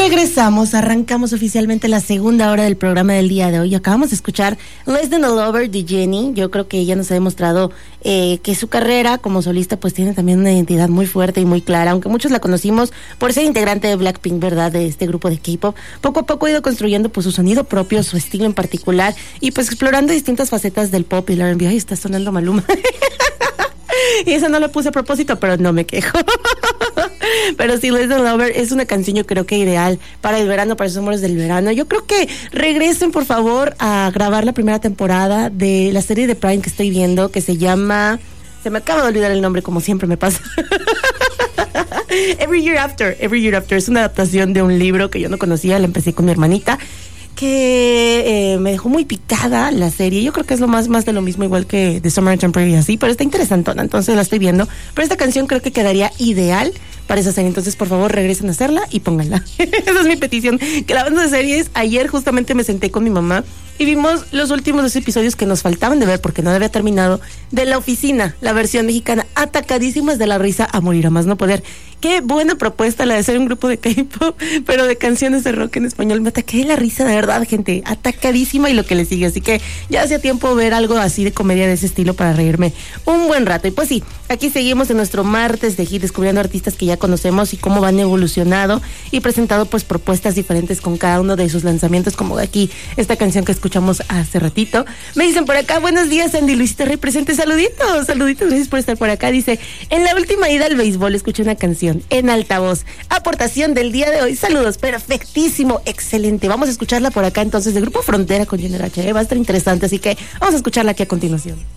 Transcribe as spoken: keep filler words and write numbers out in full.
Regresamos, arrancamos oficialmente la segunda hora del programa del día de hoy. Acabamos de escuchar Less Than a Lover de Jennie. Yo creo que ella nos ha demostrado eh, que su carrera como solista pues tiene también una identidad muy fuerte y muy clara. Aunque muchos la conocimos por ser integrante de Blackpink, ¿verdad? De este grupo de K-pop. Poco a poco ha ido construyendo pues su sonido propio, su estilo en particular y pues explorando distintas facetas del pop y el R and B. Ay, está sonando Maluma. Y esa no la puse a propósito, pero no me quejo. Pero sí, Less Than Lover es una canción yo creo que ideal para el verano, para esos amores del verano. Yo creo que regresen por favor a grabar la primera temporada de la serie de Prime que estoy viendo, que se llama... Se me acaba de olvidar el nombre, como siempre me pasa. Every Year After. Every Year After es una adaptación de un libro que yo no conocía, la empecé con mi hermanita, que eh, me dejó muy picada la serie. Yo creo que es lo más más de lo mismo, igual que The Summer Temporary y así, pero está interesantona, entonces la estoy viendo. Pero esta canción creo que quedaría ideal para esa serie, entonces por favor regresen a hacerla y pónganla. Esa es mi petición, que la banda de series, ayer justamente me senté con mi mamá y vimos los últimos dos episodios que nos faltaban de ver porque no había terminado, de La Oficina, la versión mexicana, atacadísimas de la risa a morir a más no poder. Qué buena propuesta la de ser un grupo de K-pop, pero de canciones de rock en español. Me ataqué de la risa, de verdad, gente, atacadísima y lo que le sigue. Así que ya hacía tiempo ver algo así de comedia de ese estilo para reírme un buen rato. Y pues sí, aquí seguimos en nuestro martes de hit, descubriendo artistas que ya conocemos y cómo van evolucionado y presentado pues propuestas diferentes con cada uno de sus lanzamientos, como de aquí esta canción que escuchamos hace ratito. Me dicen por acá, buenos días Andy Luisita Rey presente, saluditos, saluditos, gracias por estar por acá. Dice, en la última ida al béisbol escuché una canción en altavoz, aportación del día de hoy, saludos, perfectísimo, excelente, vamos a escucharla por acá entonces, de Grupo Frontera con Junior H, ¿eh? Va a estar interesante, así que vamos a escucharla aquí a continuación.